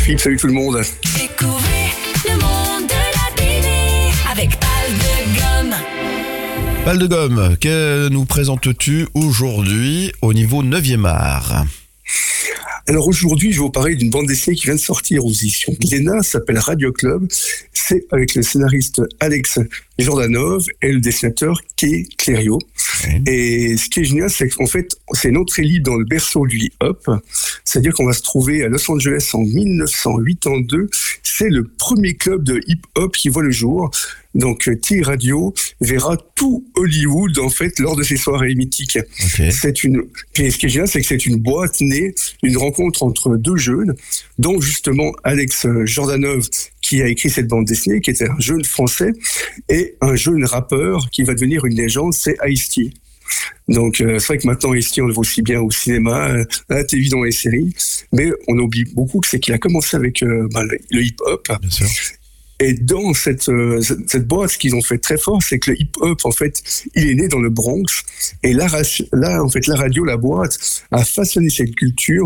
Philippe, salut tout le monde. Découvrez le monde de la BD avec Pal de Gomme. Pal de Gomme, que nous présentes-tu aujourd'hui au niveau 9e art? Alors aujourd'hui, je vais vous parler d'une bande dessinée qui vient de sortir aux éditions Glénat, s'appelle Radio Club. C'est avec le scénariste Alex Jordanov et le dessinateur Kay Clério. Oui. Et ce qui est génial, c'est qu'en fait, c'est une entrée libre dans le berceau du hip-hop. C'est-à-dire qu'on va se trouver à Los Angeles en 1982. C'est le premier club de hip-hop qui voit le jour. Donc, T-Radio verra tout Hollywood, en fait, lors de ces soirées mythiques. Okay. Puis, ce qui est génial, c'est que c'est une boîte née d'une rencontre entre deux jeunes, dont justement Alex Jordanov, qui a écrit cette bande dessinée, qui était un jeune français, et un jeune rappeur qui va devenir une légende, c'est Ice-T. Donc, c'est vrai que maintenant, Ice-T, on le voit aussi bien au cinéma, à la télévision, dans les séries, mais on oublie beaucoup que c'est qu'il a commencé avec le hip-hop. Bien sûr. Et dans cette boîte, ce qu'ils ont fait très fort, c'est que le hip-hop, en fait, il est né dans le Bronx. Et là, en fait, la radio, la boîte, a façonné cette culture.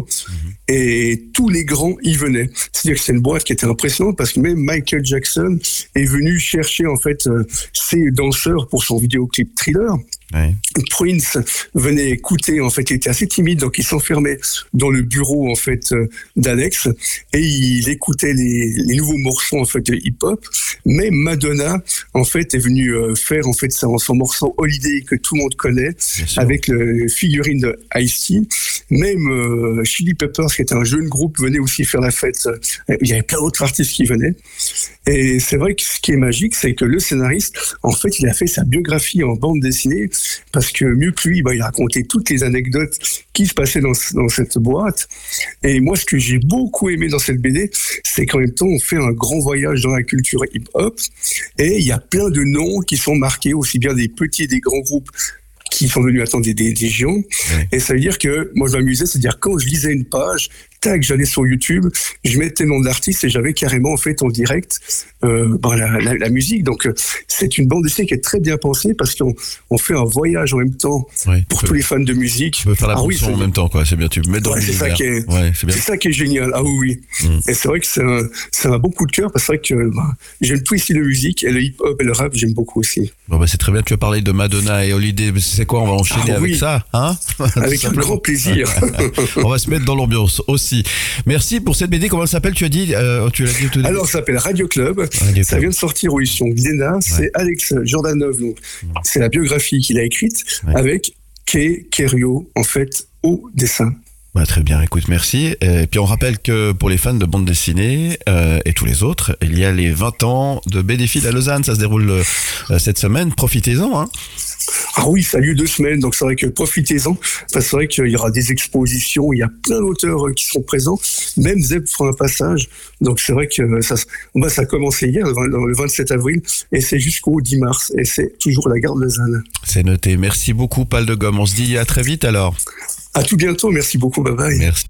Et tous les grands y venaient. C'est-à-dire que c'est une boîte qui était impressionnante parce que même Michael Jackson est venu chercher, en fait, ses danseurs pour son vidéoclip Thriller. Ouais. Prince venait écouter, en fait, il était assez timide, donc il s'enfermait dans le bureau, en fait, d'Alex, et il écoutait les nouveaux morceaux, en fait, de hip-hop. Mais Madonna, en fait, est venue faire, en fait, son morceau Holiday que tout le monde connaît, avec le figurine de Ice-T. Même Chili Peppers, qui était un jeune groupe, venait aussi faire la fête. Il y avait plein d'autres artistes qui venaient. Et c'est vrai que ce qui est magique, c'est que le scénariste, en fait, il a fait sa biographie en bande dessinée, parce que mieux que lui, il racontait toutes les anecdotes qui se passaient dans cette boîte. Et moi, ce que j'ai beaucoup aimé dans cette BD, c'est qu'en même temps, on fait un grand voyage dans la culture hip-hop, et il y a plein de noms qui sont marqués, aussi bien des petits et des grands groupes, qui sont devenus attendre des géants. Ouais. Et ça veut dire que, moi, je m'amusais, c'est-à-dire quand je lisais une page, tac, j'allais sur YouTube, je mettais le nom de l'artiste et j'avais carrément, en fait, en direct, la musique. Donc, c'est une bande dessinée qui est très bien pensée parce qu'on fait un voyage en même temps pour tous les fans de musique. Tu peux faire la bande-son en même temps, quoi. C'est bien, tu peux mettre dans l'univers. C'est ça qui est génial. Ah oui. Et c'est vrai que c'est un bon coup de cœur parce que c'est vrai que j'aime tous les styles de musique et le hip-hop et le rap, j'aime beaucoup aussi. Bon, c'est très bien. Tu as parlé de Madonna et Holiday. C'est quoi? On va enchaîner avec ça, hein? Avec un grand plaisir. On va se mettre dans l'ambiance aussi. Merci pour cette BD. Comment elle s'appelle? Tu l'as dit au début. Alors, ça s'appelle Radio Club. Ça vient de sortir aux éditions Glénat. C'est Alex Jordanov. Donc, c'est la biographie qu'il a écrite avec Kay Clério, en fait, au dessin. Très bien, écoute, merci. Et puis on rappelle que pour les fans de bande dessinée et tous les autres, il y a les 20 ans de BDFIL à Lausanne, ça se déroule cette semaine, profitez-en. Hein. Ah oui, ça a lieu 2 semaines, donc c'est vrai que profitez-en. C'est vrai qu'il y aura des expositions, il y a plein d'auteurs qui seront présents, même Zeb fera un passage, donc c'est vrai que ça a commencé hier, le 27 avril, et c'est jusqu'au 10 mars, et c'est toujours la gare de Lausanne. C'est noté, merci beaucoup Pal de Gomme, on se dit à très vite alors. À tout bientôt, merci beaucoup, bye bye. Merci.